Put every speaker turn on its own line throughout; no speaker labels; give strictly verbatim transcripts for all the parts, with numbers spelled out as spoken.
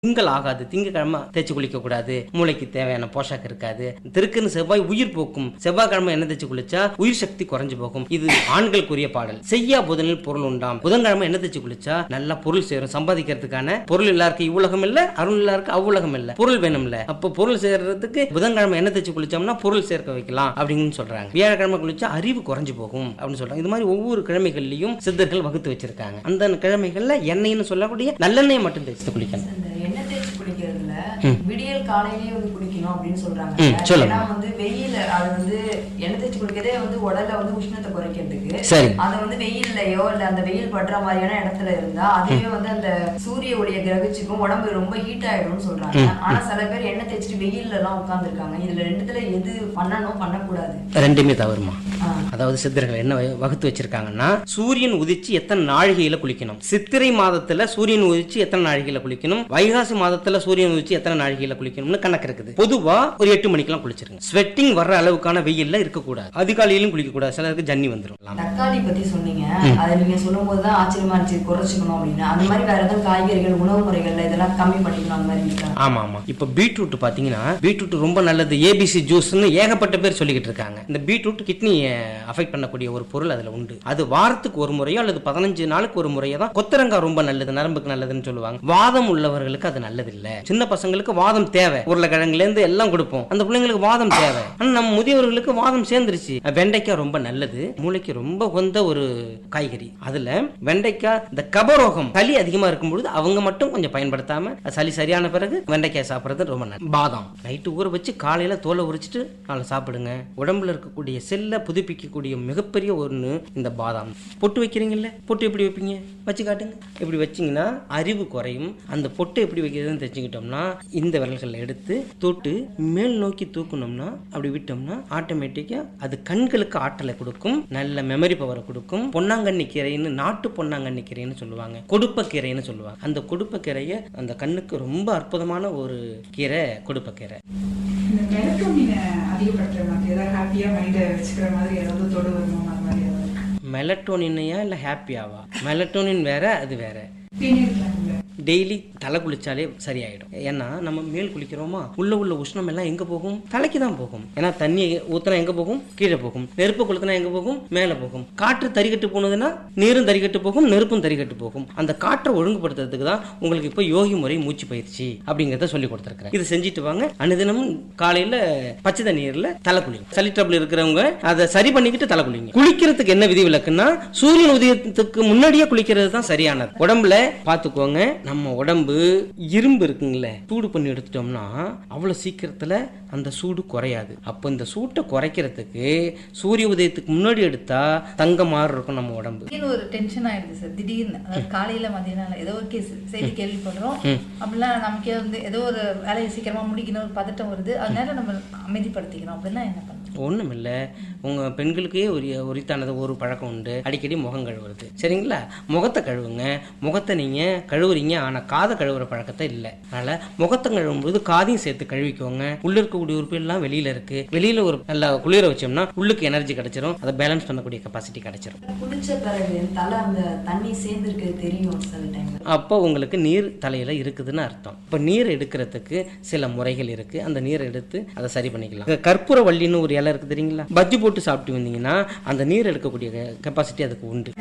திங்கள் ஆகாது, திங்கக்கிழமை தேய்ச்சி குளிக்க கூடாது, மூளைக்கு தேவையான போஷாக்கு இருக்காது. திருக்குன்னு செவ்வாய் உயிர் போக்கும், செவ்வாய்க்கிழமை என்ன தேய்ச்சி குளிச்சா உயிர் சக்தி குறைஞ்சு போகும். இது ஆண்களுக்குரிய பாடல். செய்யா புதனில் பொருள் உண்டாம். புதன்கிழமை என்ன தேய்ச்சி குளிச்சா நல்லா பொருள் சேரும். சம்பாதிக்கிறதுக்கான பொருள் எல்லாருக்கும் இவ்வுலகம் இல்ல, அருள் எல்லாருக்கும் அவ்வுலகம் இல்ல, பொருள் வேணும்ல. அப்போ பொருள் சேர்றதுக்கு புதன்கிழமை என்ன தேய்ச்சி குளிச்சோம்னா பொருள் சேர்க்க வைக்கலாம் அப்படின்னு சொல்றாங்க. வியாழக்கிழமை குளிச்சா அறிவு குறைஞ்சு போகும் அப்படின்னு சொல்றாங்க. இது மாதிரி ஒவ்வொரு கிழமைகள்லயும் சித்தர்கள் வகுத்து வச்சிருக்காங்க. அந்த கிழமைகள்ல எண்ணெய்னு சொல்லக்கூடிய நல்லெண்ணெய் மட்டும் தேய்ச்சி குளிக்கணும்.
எண்ணெய் தேய்ச்சி குளிக்கிறதுல விடியல் காலையிலேயே வந்து குளிக்கணும் அப்படின்னு சொல்றாங்க. ஏன்னா வந்து வெயில அது வந்து எண்ணெய் தேய்ச்சி குளிக்கிறதே வந்து உடல்ல வந்து உஷ்ணத்தை குறைக்கிறதுக்கு. அதை வந்து வெயில்லையோ இல்ல அந்த வெயில் படுற மாதிரியான இடத்துல இருந்தா அதுவே வந்து அந்த சூரிய ஒளியை கிரகிச்சுக்கும், உடம்பு ரொம்ப ஹீட் ஆயிடும்னு சொல்றாங்க. ஆனா சில பேர் எண்ணெய் தேய்ச்சிட்டு வெயில்ல எல்லாம் உட்கார்ந்து இருக்காங்க. இதுல ரெண்டுத்துல எது பண்ணணும் பண்ணக்கூடாது?
ரெண்டுமே தவறுமா. அதாவது சித்தர்கள் என்ன வகுத்து வச்சிருக்காங்கன்னா சூரியன் உதிச்சு எத்தனை நாழிகையில குளிக்கணும், சித்திரை மாதத்துல சூரியன் உதிச்சு எத்தனை நாழிகையில குளிக்கணும், வைகாசி மாதத்துல சூரியன் உதிச்சு எத்தனை நாழிகையில குளிக்கணும்னு கணக்கு இருக்குது. பொதுவா ஒரு எட்டு மணிக்கெல்லாம் குளிச்சிருங்க. ஸ்வெட்டிங் வர்ற அளவுக்கான வெயில்ல இருக்கக்கூடாது, அதிகாலையிலும் குளிக்க கூடாது, சிலருக்கு ஜன்னி வந்துடும்.
தக்காளி பத்தி சொன்னீங்க, அதை நீங்க சொல்லும் போதுதான் ஆச்சரியமா இருந்துச்சு, குறைச்சிக்கணும் அப்படின்னு. அந்த மாதிரி வேற ஏதாவது காய்கறிகள் உணவு முறைகள்ல இதெல்லாம் கம்மி பண்ணிக்கணும் அந்த மாதிரி இருக்கா?
ஆமா ஆமா. இப்ப பீட்ரூட் பாத்தீங்கன்னா பீட்ரூட் ரொம்ப நல்லது, ஏபிசி ஜூஸ்னு ஏகப்பட்ட பேர் சொல்லிக்கிட்டு இருக்காங்க. இந்த பீட்ரூட் கிட்னி அஃபெக்ட் பண்ணக்கூடிய ஒரு பொருள் அதுல உண்டு. அது வாரத்துக்கு ஒரு முறையோ அல்லது பதினஞ்சு நாளுக்கு ஒரு முறையோ தான். கொத்தரங்காய் ரொம்ப நல்லது, நரம்புக்கு நல்லதுன்னு சொல்லுவாங்க. வாதம் உள்ளவர்களுக்கு அது நல்லது இல்ல. சின்ன பசங்களுக்கு வாதம் தேவை, உருளைக்கிழங்குல இருந்து எல்லாம் கொடுப்போம், அந்த பிள்ளைங்களுக்கு வாதம் தேவை. ஆனா நம்ம முதியவர்களுக்கு வாதம் சேர்ந்துருச்சு. வெண்டைக்காய் ரொம்ப நல்லது, மூளைக்கு ரொம்ப உகந்த ஒரு காய்கறி. அதுல வெண்டைக்காய் இந்த கபரோகம் சளி அதிகமா இருக்கும் பொழுது அவங்க மட்டும் கொஞ்சம் பயன்படுத்தாம, சளி சரியான பிறகு வெண்டைக்காய் சாப்பிடுறது ரொம்ப நல்லது. பாதாம் நைட்டு ஊற வச்சு காலையில தோலை உரிச்சிட்டு நாளை சாப்பிடுங்க. உடம்புல இருக்கக்கூடிய செல்லை புதுப்பிக்கக்கூடிய மிகப்பெரிய ஒன்று இந்த பாதாம். பொட்டு வைக்கிறீங்கல்ல, பொட்டு எப்படி வைப்பீங்க வச்சு காட்டுங்க. இப்படி வச்சிங்கன்னா அறிவு குறையும். அந்த பொட்டு எப்படி வைக்கிறதுன்னு தெரிஞ்சுக்கிட்டோம்னா இந்த விரல்களை எடுத்து தொட்டு மேல் நோக்கி தூக்கணும்னா அப்படி விட்டோம்னா ஆட்டோமேட்டிக்கா அது கண்களுக்கு ஆற்றலை கொடுக்கும், நல்ல மெமரி பவரை கொடுக்கும். பொன்னாங்கண்ணி கீரைன்னு, நாட்டு பொன்னாங்கண்ணி கீரைன்னு சொல்லுவாங்க, கொடுப்ப கீரைன்னு சொல்லுவாங்க. அந்த கொடுப்ப கீரையை அந்த கண்ணுக்கு ரொம்ப அற்புதமான ஒரு கீரை கொடுப்ப கீரை.
இந்த மெலட்டோனினை அதிகப்படுத்துற மாதிரி ஏதாவது ஹாப்பியா மைண்டை வச்சுக்கிற மாதிரி ஏதாவது தொடு வரணும் அந்த மாதிரி ஏதாவது?
மெலட்டோனினையா இல்லை ஹாப்பியாவா? மெலட்டோனின் வேற, அது வேற. டெய்லி தலை குளிச்சாலே சரியாயிடும். ஏன்னா நம்ம மேல் குளிக்கிறோமா, உள்ள உள்ள உஷ்ணம் எல்லாம் எங்க போகும்? தலைக்கு தான் போகும். ஏன்னா தண்ணி ஊத்தினா எங்க போகும்? கீழே போகும். நெருப்பு கொளுத்தினா எங்க போகும்? மேல போகும். காற்று தறிகட்டு போனதுன்னா நீரும் தறிகட்டு போகும், நெருப்பும் தறிகட்டு போகும். அந்த காற்றை ஒழுங்குபடுத்துறதுக்கு தான் உங்களுக்கு இப்போ யோகி முறை மூச்சு பயிற்சி அப்படிங்கிறத சொல்லி கொடுத்துருக்கேன். இது செஞ்சுட்டு வாங்க. அனுதினமும் காலையில பச்சை தண்ணீர்ல தலை குளிங்க. சளி ட்ரபிள் இருக்கிறவங்க அதை சரி பண்ணிக்கிட்டு தலை குளிங்க. குளிக்கிறதுக்கு என்ன விதி விலக்குன்னா சூரியன் உதயத்துக்கு முன்னாடியே குளிக்கிறது தான் சரியானது. உடம்புல பாத்துக்கோங்க, நம்ம உடம்பு இரும்பு இருக்குங்களே, சூடு பண்ணி எடுத்துட்டோம்னா அவ்வளவு சீக்கிரத்துல அந்த சூடு குறையாது. அப்ப இந்த சூட்டை குறைக்கிறதுக்கு சூரிய உதயத்துக்கு முன்னாடி எடுத்தா தங்க மாதிரி இருக்கும் நம்ம உடம்பு.
ஒரு டென்ஷன் ஆயிடுது சார் திடீர்னு. அதாவது காலையில மதியம் ஏதோ ஒரு கேஸ் செய்தி கேள்விப்படுறோம், அப்படிலாம் நமக்கே வந்து ஏதோ ஒரு வேலையை சீக்கிரமா முடிக்கணும் ஒரு பதட்டம் வருது. அதனால நம்ம அமைதிப்படுத்திக்கிறோம். அப்படின்னா என்ன பண்ணணும்?
ஒண்ணும் இல்ல, உங்க பெண்களுக்கே ஒரு உரித்தானது ஒரு பழக்கம் உண்டு, அடிக்கடி முகம் கழுவுறது. சரிங்களா? முகத்தை கழுவுங்க. முகத்தை நீங்க கழுவுறீங்க, ஆனா காதை கழுவுற பழக்கத்தை இல்ல. அதனால முகத்தை கழுவும் போது காதையும் சேர்த்து கழுவிக்கோங்க. உள்ள இருக்கக்கூடிய உறுப்பு எல்லாம் வெளியில இருக்கு. வெளியில ஒரு நல்லா குளிர வச்சோம்னா உள்ளுக்கு எனர்ஜி கிடைச்சிரும், அதை பேலன்ஸ் பண்ணக்கூடிய கெப்பாசிட்டி கிடைச்சிரும்.
குளிச்ச பிறகு தலை அந்த தண்ணி சேர்ந்து இருக்கு தெரியும் சில டைம்ல.
அப்போ உங்களுக்கு நீர் தலையில இருக்குதுன்னு அர்த்தம். இப்ப நீர் எடுக்கிறதுக்கு சில முறைகள் இருக்கு. அந்த நீரை எடுத்து அதை சரி பண்ணிக்கலாம். கற்பூர வள்ளின்னு ஒரு இலை இருக்கு தெரியுங்களா? பஜ்ஜி போட்டு சாப்பிட்டு வந்தீங்கன்னா அந்த நீர் எடுக்கக்கூடிய கெப்பாசிட்டி அதுக்கு உண்டு.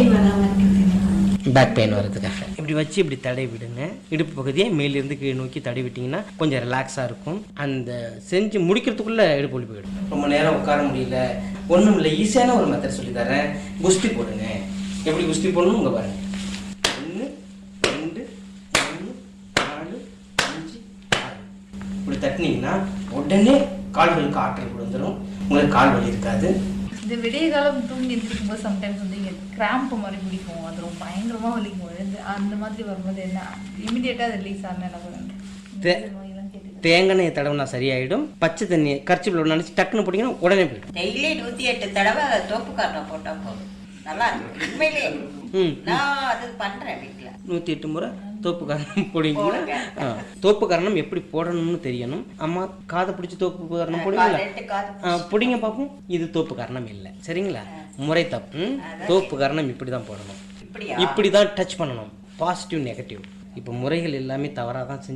பேக் பெயின் வர்றதுக்காக இப்படி வச்சு இப்படி தடை விடுங்க. இடுப்பு பகுதியை மேலிருந்து கீழே நோக்கி தடை விட்டீங்கன்னா கொஞ்சம் ரிலாக்ஸா இருக்கும். அந்த செஞ்சு முடிக்கிறதுக்குள்ள இடுப்பு வலி போயிடும். ரொம்ப நேரம் உட்கார முடியல, ஒன்றும் இல்லை, ஈஸியான ஒரு மெத்தட் சொல்லி தரேன். குஸ்தி போடுங்க. எப்படி குஸ்தி போடணும் உங்க பாருங்க. ஒன்று ரெண்டு மூணு நாலு அஞ்சு ஆறு இப்படி தட்டினீங்கன்னா உடனே கால்களுக்கு ஆற்றல் கொடுத்துரும். உங்களுக்கு கால் வலி இருக்காது.
இந்த விடிய காலம் தூங்கி எழுந்திருக்கும் போது சம்டைம்ஸ் வந்து இங்கே கிராம்ப் மாதிரி பிடிக்கும், அது ரொம்ப பயங்கரமாக வலிக்கும். அந்த மாதிரி வரும்போது என்ன இமிடியேட்டாக அது ரிலீஸ் ஆகணும் என்ன பண்ணுங்க?
தேங்காய் தடவை சரியாயிடும். பச்சை தண்ணி கர்ச்சிப்பில் நினைச்சு டக்குன்னு போட்டீங்கன்னா உடனே போயிடும்.
டெய்லி நூத்தி எட்டு தடவை தோப்பு காரணம் போட்டா போதும், நல்லா இருக்கு உண்மையிலேயே. நான் அது பண்றேன் வீட்டுல. நூத்தி
எட்டு முறை தோப்பு காரணம் போடுவீங்களா? தோப்பு காரணம் எப்படி போடணும்னு தெரியணும். அம்மா காதை பிடிச்சி தோப்பு காரணம் போடுவீங்களா? பிடிங்க பார்ப்போம். இது தோப்பு காரணம் இல்லை, சரிங்களா? முறை தப்பு. தோப்பு காரணம் இப்படிதான் போடணும், இப்படிதான் டச் பண்ணணும். பாசிட்டிவ் நெகட்டிவ் இப்போ முறைகள் எல்லாமே தவறாக தான்